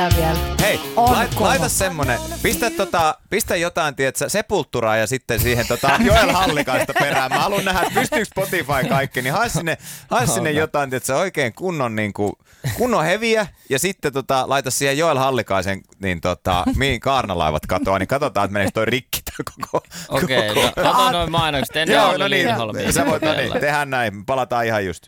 Jää vielä. Hei, laita semmonen. Pistä jotain, tietsä, Sepulturaa ja sitten siihen Joel Hallikaista perään. Mä haluan nähdä, että pystyykö Spotify kaikki, niin hae sinne jotain, tietsä, oikein kunnon heviä ja sitten laita siihen Joel Hallikaisen, niin mihin kaarnalaivat katoaa, niin katsotaan, että meneekö toi rikki koko. Okei, no kato noin mainokset. Joo, no niin, sä voit, tehdään näin, palataan ihan just.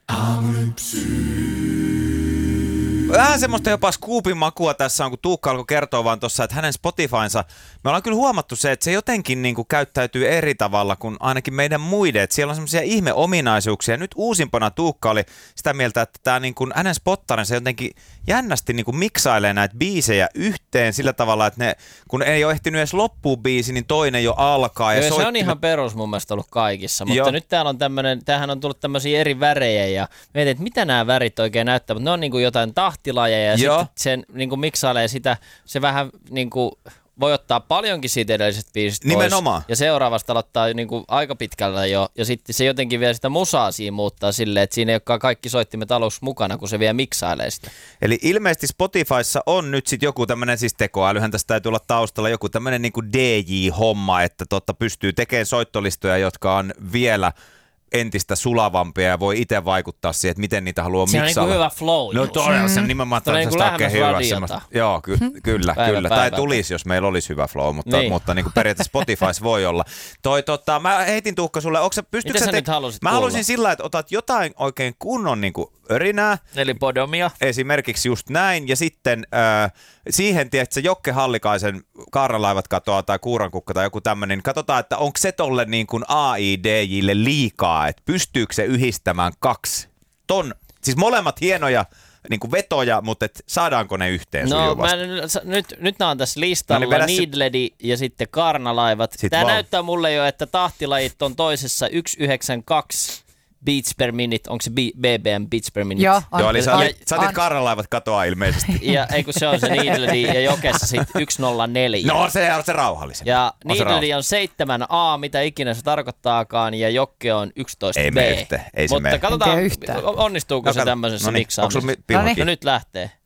Vähän semmoista jopa scoopin makua tässä on, kun Tuukka alkoi kertoa vaan tuossa, että hänen Spotifynsa, me ollaan kyllä huomattu se, että se jotenkin niin kuin käyttäytyy eri tavalla kuin ainakin meidän muiden, että siellä on semmoisia ihmeominaisuuksia. Nyt uusimpana Tuukka oli sitä mieltä, että tämä niin kuin hänen spottarinsa jotenkin jännästi niin kuin miksailee näitä biisejä yhteen sillä tavalla, että ne, kun ei ole ehtinyt edes loppuun biisi, niin toinen jo alkaa. Ja se on ihan perus mun mielestä ollut kaikissa, mutta nyt täällä on tämähän on tullut tämmöisiä eri värejä ja mietin, että mitä nämä värit oikein näyttää, mutta ne on niin kuin jotain tahtilajeja ja sitten sen niin kuin miksailee sitä, se vähän niin kuin voi ottaa paljonkin siitä edellisestä biisistä nimenomaan pois, ja seuraavasta aloittaa niin kuin aika pitkällä jo, ja sitten se jotenkin vielä sitä musaa siinä muuttaa silleen, että siinä ei olekaan kaikki soittimet aluksi mukana, kun se vielä miksailee sitä. Eli ilmeisesti Spotifyssa on nyt sitten joku tämmöinen, siis tekoälyhän tästä täytyy olla taustalla, joku tämmöinen niin kuin DJ-homma, että pystyy tekemään soittolistoja, jotka on vielä entistä sulavampia ja voi itse vaikuttaa siihen, että miten niitä haluaa miksailla. Se on niin hyvä flow. No todella, se nimenomaan tämmöistä oikein hyvä semmoista. Joo, kyllä. Tai tulisi, jos meillä olisi hyvä flow, mutta niin kuin periaatteessa Spotifys voi olla. Mä heitin Tuukka sulle, mitä sä nyt halusit Mä halusin sillä, että otat jotain oikein kunnon niin kuin örinää. Eli podomia. Esimerkiksi just näin, ja sitten siihen, tiedätkö, Jokke Hallikaisen Kaarnalaivat katoaa tai Kuurankukka tai joku tämmöinen, niin katsotaan, että onko se tolle niin kuin AIDJille liikaa, että pystyykö se yhdistämään kaksi siis molemmat hienoja niin kuin vetoja, mutta saadaanko ne yhteen sujuvasti? Nyt nämä on tässä listalla, Needledi ja sitten Kaarnalaivat. Tämä näyttää mulle jo, että tahtilajit on toisessa 192 beats per minute, onko se BBM beats per minute? Joo, eli sä otit Kaarnalaivat katoaa ilmeisesti. Ja eikö se on se Needledi ja Jokessa sitten 104. No se on se rauhallisen. Ja Needledi on 7A, mitä ikinä se tarkoittaakaan, ja Jokke on 11B. Ei me ei se mutta katsotaan, onnistuuko se tämmöisessä miksaamisessa. No nyt lähtee.